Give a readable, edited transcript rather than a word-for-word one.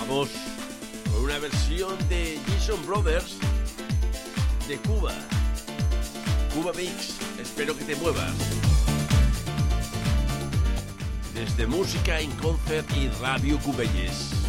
vamos con una versión de Jason Brothers de Cuba. Cuba Mix, espero que te muevas. Desde Música en Concert y Radio Cubelles.